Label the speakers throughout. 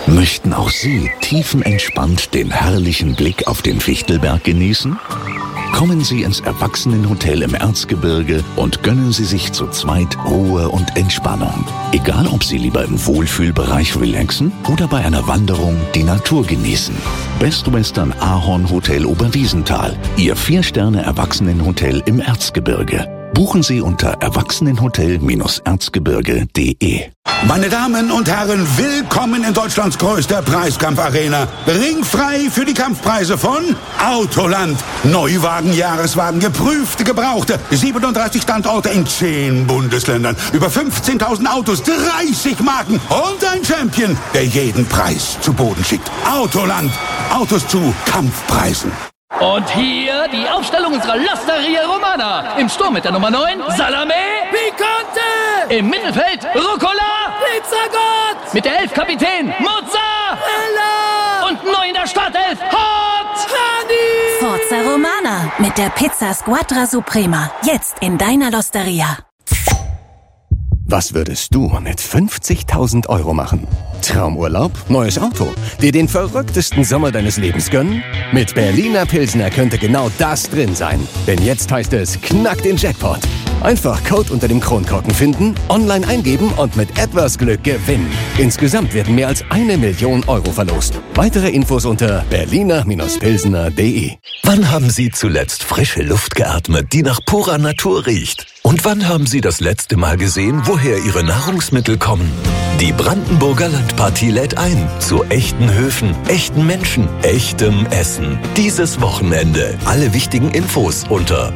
Speaker 1: Möchten auch Sie tiefenentspannt den herrlichen Blick auf den Fichtelberg genießen? Kommen Sie ins Erwachsenenhotel im Erzgebirge und gönnen Sie sich zu zweit Ruhe und Entspannung. Egal, ob Sie lieber im Wohlfühlbereich relaxen oder bei einer Wanderung die Natur genießen. Best Western Ahorn Hotel Oberwiesenthal, Ihr 4-Sterne-Erwachsenenhotel im Erzgebirge. Buchen Sie unter erwachsenenhotel-erzgebirge.de.
Speaker 2: Meine Damen und Herren, willkommen in Deutschlands größter Preiskampfarena. Ringfrei für die Kampfpreise von Autoland. Neuwagen, Jahreswagen, geprüfte, gebrauchte. 37 Standorte in 10 Bundesländern. Über 15.000 Autos, 30 Marken und ein Champion, der jeden Preis zu Boden schickt. Autoland. Autos zu Kampfpreisen.
Speaker 3: Und hier die Aufstellung unserer L'Osteria Romana. Im Sturm mit der Nummer 9, Salame Picante. Im Mittelfeld, Rucola Pizzagott. Mit der 11 Kapitän, Mozzarella. Und neu in der Startelf, Hot Honey.
Speaker 4: Forza Romana mit der Pizza Squadra Suprema. Jetzt in deiner L'Osteria.
Speaker 5: Was würdest du mit 50.000 € machen? Traumurlaub? Neues Auto? Dir den verrücktesten Sommer deines Lebens gönnen? Mit Berliner Pilsner könnte genau das drin sein. Denn jetzt heißt es, knack den Jackpot. Einfach Code unter dem Kronkorken finden, online eingeben und mit etwas Glück gewinnen. Insgesamt werden mehr als 1 Million € verlost. Weitere Infos unter berliner-pilsner.de.
Speaker 6: Wann haben Sie zuletzt frische Luft geatmet, die nach purer Natur riecht? Und wann haben Sie das letzte Mal gesehen, woher Ihre Nahrungsmittel kommen? Die Brandenburger Landpartie lädt ein zu echten Höfen, echten Menschen, echtem Essen. Dieses Wochenende. Alle wichtigen Infos unter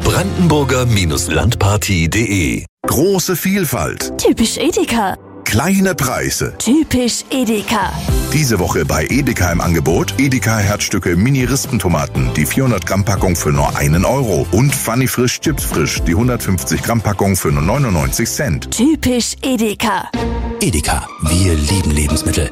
Speaker 6: brandenburger-landpartie.de.
Speaker 7: Große Vielfalt.
Speaker 4: Typisch Edeka.
Speaker 7: Kleine Preise.
Speaker 4: Typisch Edeka.
Speaker 7: Diese Woche bei Edeka im Angebot Edeka Herzstücke Mini-Rispentomaten, die 400 Gramm Packung für nur 1 € und Funny Frisch Chips Frisch, die 150 Gramm Packung für nur 99 Cent.
Speaker 4: Typisch Edeka.
Speaker 1: Edeka, wir lieben Lebensmittel.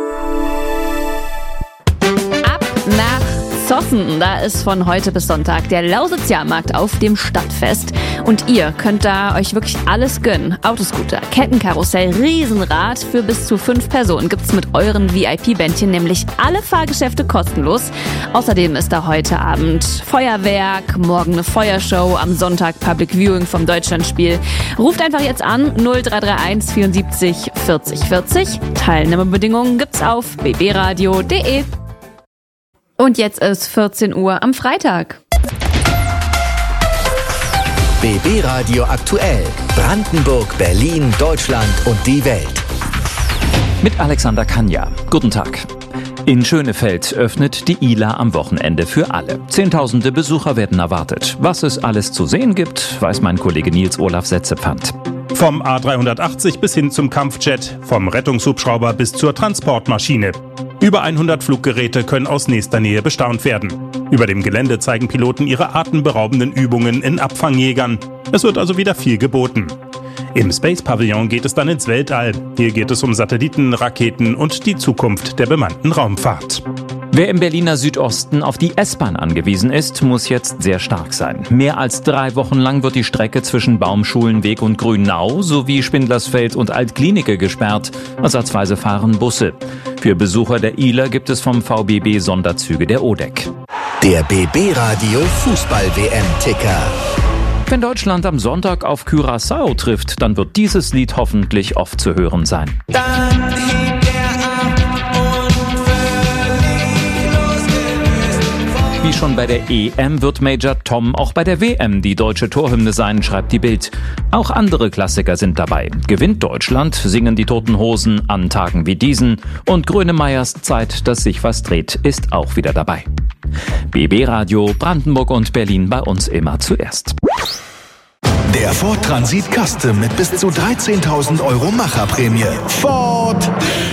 Speaker 8: Ab nach Zossen. Da ist von heute bis Sonntag der Lausitz-Jahrmarkt auf dem Stadtfest. Und ihr könnt da euch wirklich alles gönnen. Autoscooter, Kettenkarussell, Riesenrad. Für bis zu 5 Personen gibt's mit euren VIP-Bändchen nämlich alle Fahrgeschäfte kostenlos. Außerdem ist da heute Abend Feuerwerk, morgen eine Feuershow, am Sonntag Public Viewing vom Deutschlandspiel. Ruft einfach jetzt an 0331 74 40 40. Teilnahmebedingungen gibt's auf bbradio.de. Und jetzt ist 14 Uhr am Freitag.
Speaker 6: BB Radio aktuell. Brandenburg, Berlin, Deutschland und die Welt.
Speaker 9: Mit Alexander Kanja. Guten Tag. In Schönefeld öffnet die ILA am Wochenende für alle. Zehntausende Besucher werden erwartet. Was es alles zu sehen gibt, weiß mein Kollege Nils Olaf Setzepfand.
Speaker 10: Vom A380 bis hin zum Kampfjet, vom Rettungshubschrauber bis zur Transportmaschine. Über 100 Fluggeräte können aus nächster Nähe bestaunt werden. Über dem Gelände zeigen Piloten ihre atemberaubenden Übungen in Abfangjägern. Es wird also wieder viel geboten. Im Space Pavillon geht es dann ins Weltall. Hier geht es um Satelliten, Raketen und die Zukunft der bemannten Raumfahrt.
Speaker 9: Wer im Berliner Südosten auf die S-Bahn angewiesen ist, muss jetzt sehr stark sein. Mehr als 3 Wochen lang wird die Strecke zwischen Baumschulenweg und Grünau sowie Spindlersfeld und Altklinike gesperrt. Ersatzweise fahren Busse. Für Besucher der ILA gibt es vom VBB Sonderzüge der ODEC.
Speaker 6: Der BB Radio Fußball-WM-Ticker.
Speaker 9: Wenn Deutschland am Sonntag auf Curaçao trifft, dann wird dieses Lied hoffentlich oft zu hören sein. Wie schon bei der EM wird Major Tom auch bei der WM die deutsche Torhymne sein, schreibt die Bild. Auch andere Klassiker sind dabei. Gewinnt Deutschland, singen die Toten Hosen an Tagen wie diesen. Und Grönemeyers Zeit, dass sich was dreht, ist auch wieder dabei. BB Radio, Brandenburg und Berlin bei uns immer zuerst.
Speaker 7: Der Ford Transit Custom mit bis zu 13.000 € Macherprämie. Ford!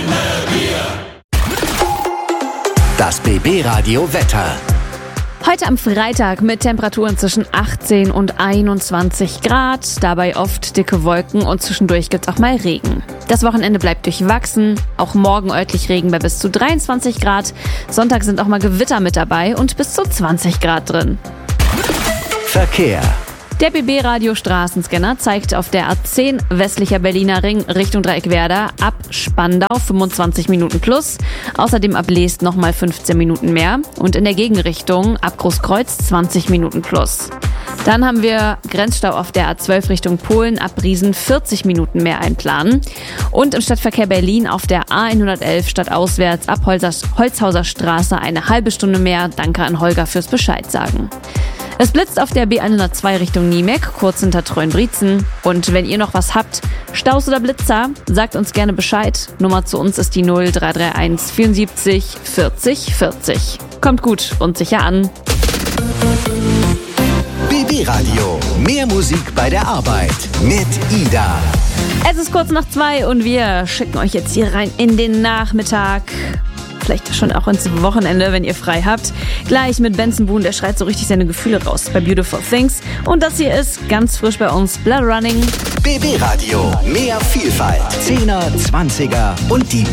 Speaker 6: Das BB Radio Wetter.
Speaker 8: Heute am Freitag mit Temperaturen zwischen 18 und 21 Grad, dabei oft dicke Wolken und zwischendurch gibt's auch mal Regen. Das Wochenende bleibt durchwachsen, auch morgen örtlich Regen bei bis zu 23 Grad. Sonntag sind auch mal Gewitter mit dabei und bis zu 20 Grad drin.
Speaker 6: Verkehr.
Speaker 8: Der BB-Radio Straßenscanner zeigt auf der A10 westlicher Berliner Ring Richtung Dreieckwerder ab Spandau 25 Minuten plus. Außerdem ab Leest nochmal 15 Minuten mehr. Und in der Gegenrichtung ab Großkreuz 20 Minuten plus. Dann haben wir Grenzstau auf der A12 Richtung Polen ab Briesen 40 Minuten mehr einplanen. Und im Stadtverkehr Berlin auf der A111 stadtauswärts ab Holzhauser Straße eine halbe Stunde mehr. Danke an Holger fürs Bescheid sagen. Es blitzt auf der B102 Richtung Niemek, kurz hinter Treuenbrietzen. Und wenn ihr noch was habt, Staus oder Blitzer, sagt uns gerne Bescheid. Nummer zu uns ist die 0331 74 40 40. Kommt gut und sicher an.
Speaker 11: BB Radio. Mehr Musik bei der Arbeit mit Ida.
Speaker 8: Es ist kurz nach 2 und wir schicken euch jetzt hier rein in den Nachmittag. Vielleicht schon auch ins Wochenende, wenn ihr frei habt. Gleich mit Benson Boone, der schreit so richtig seine Gefühle raus bei Beautiful Things. Und das hier ist ganz frisch bei uns, Blood Running.
Speaker 11: BB Radio, mehr Vielfalt, 10er, 20er und die